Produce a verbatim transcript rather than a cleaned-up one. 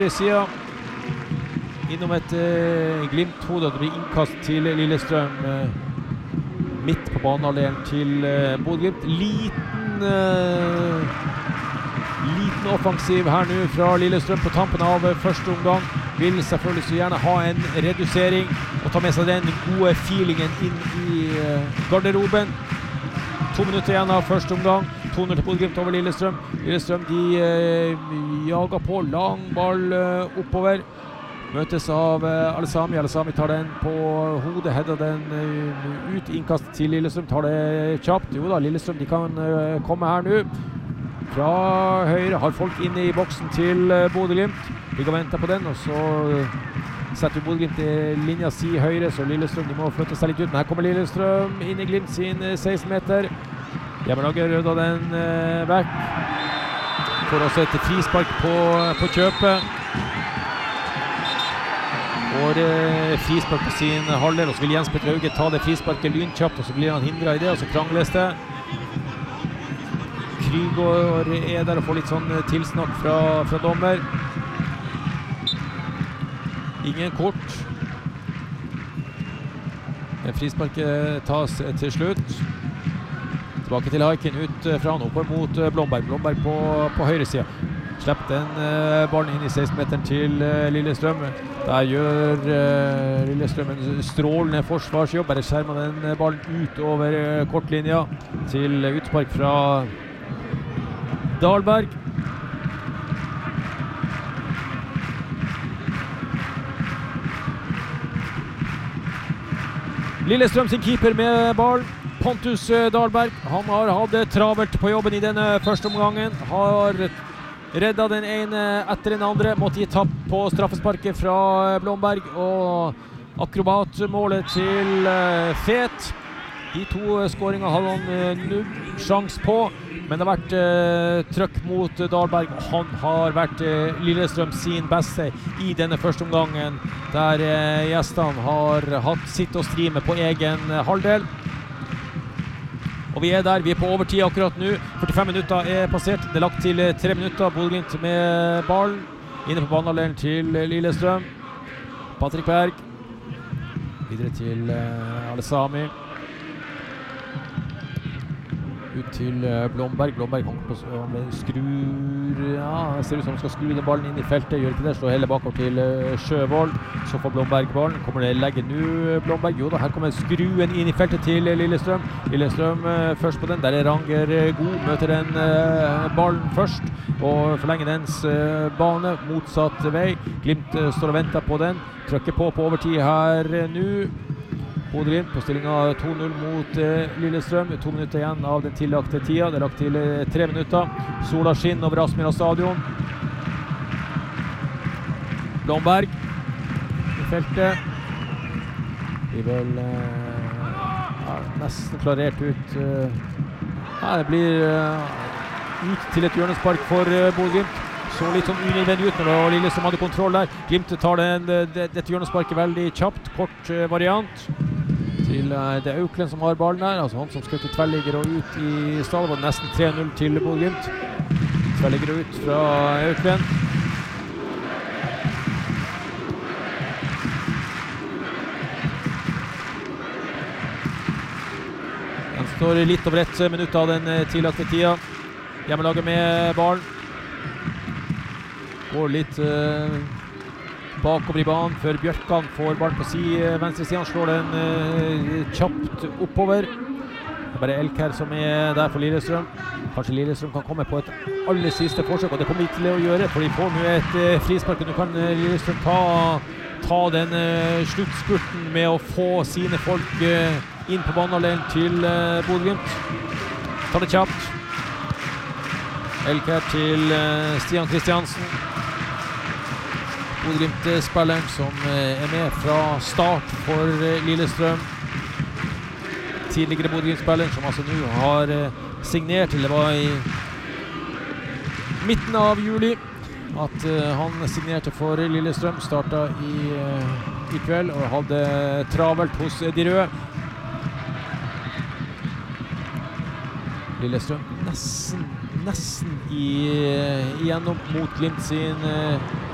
Siden innom et uh, Glimt-hode, det blir innkast til Lillestrøm uh, midt på banehalvdelen til uh, Bodø-Glimt. Liten uh, liten offensiv her nå fra Lillestrøm på tampen av uh, første omgang. Vil selvfølgelig så gjerne ha en redusering og ta med seg den gode feelingen inn i uh, garderoben. To minutter igjen av første omgang. to null til Bodø-Glimt over Lillestrøm. Lillestrøm de eh, jager på lang ball eh, oppover. Møtes av eh, Al-Sami. Al-Sami tar den på hodet, header den eh, ut. Innkast til Lillestrøm, tar det kjapt. Jo da, Lillestrøm de kan eh, komme her nå. Fra høyre har folk inne i boksen til eh, Bodø-Glimt. De kan vente på den, og så eh, setter Bodø-Glimt i linja si høyre, så Lillestrøm de må flytte seg litt ut. Men her kommer Lillestrøm inn i Glimt sin eh, seksten meter. Hjemmelaget rødder den eh, vekk. Får også et frispark på, på kjøpet. Får eh, frispark på sin halvdel, og så vil Jens Petter Hauge ta det frisparket lynkjapt, og så blir han hindret i det, og så krangles det. Krygård er der og får litt sånn tilsnakk fra, fra dommer. Ingen kort. Frisparket tas til slutt. Tilbake til Haiken, ut fra han, oppover mot Blomberg. Blomberg på, på høyre siden. Slepp den uh, ballen inn i seksten meteren til uh, Lillestrøm. Der gjør uh, Lillestrøm en strålende forsvarsjobb. Bare skjermer den ballen ut over uh, kortlinja til utspark fra Dahlberg. Lillestrøm sin keeper med ballen. Pontus Dahlberg, han har hatt det travelt på jobben i denne første omgangen, har reddet den ene etter den andre, måtte gi tapp på straffesparket fra Blomberg, og akrobatmålet til Fet. De to skåringer hadde han null sjans på, men det har vært uh, trøkk mot Dahlberg, og han har vært uh, Lillestrøm sin beste i denne første omgangen, der uh, gjestene har hatt sitt å stri med på egen uh, halvdel. Og vi er der, vi er på overtid akkurat nå. førtifem minutter er passert, det er lagt til tre minutter. Bodø-Glimt med ballen. Inne på banehalvdelen til Lillestrøm. Patrick Berg. Videre til uh, Al-Sami. Ut til uh, Blomberg. Blomberg kommer på uh, skrur. Ja, det ser ut som han skal skru den ballen inn i feltet. Gjør ikke det, slår hele bakover til uh, Sjøvold. Så får Blomberg ballen. Kommer det legge nå Blomberg? Jo da, her kommer skruen inn i feltet til uh, Lillestrøm. Lillestrøm uh, først på den. Der er Ranger uh, god. Møter den uh, ballen først. Og forlenger dens uh, bane motsatt vei. Glimt uh, står og venter på den. Trykker på på overtid her uh, nå. Bodø-Glimt på stillingen to null mot eh, Lillestrøm. To minutter igjen av den tillagte tida. Det er lagt til eh, tre minutter. Sola skinn over Aspmyra stadion. Blomberg i feltet. Vi vel eh, ja, nesten klarert ut. Eh, ja, det blir eh, ut til et hjørnespark for eh, Bodø-Glimt. Så litt sånn unødvendig ut når Lillestrøm hadde kontroll der. Glimt tar den, det, dette hjørnesparket veldig kjapt. Kort eh, variant. Til uh, det er Auklend som har ballen der, altså han som skjøt tverrligger og ut i stedet, var det nesten tre null til Bodø-Glimt. Tverrligger ut fra Auklend. Den står litt over ett minutt av den tillagte tida. Hjemmelaget med ballen. Går litt uh, bakover i banen før Bjørkan får ballen på si venstre siden. Han slår den uh, kjapt oppover. Det er bare Elk her som er der for Lillestrøm. Kanskje Lillestrøm kan komme på et aller siste forsøk, og det kommer de til å gjøre, for de får nå et uh, frispark. Nå kan uh, Lillestrøm ta, ta den uh, sluttspurten med å få sine folk uh, inn på banehalvdelen til uh, Bodø-Glimt. Ta det kjapt. Elk her til uh, Stian Kristiansen. Bodø-Glimt-spilleren som er med fra start for Lillestrøm. Tidligere Bodø-Glimt-spilleren som altså nå har signert, eller det var i midten av juli at han signerte for Lillestrøm. Startet i, i kveld og hadde travelt hos de røde. Lillestrøm nesten, nesten i, igjennom mot Glimt sin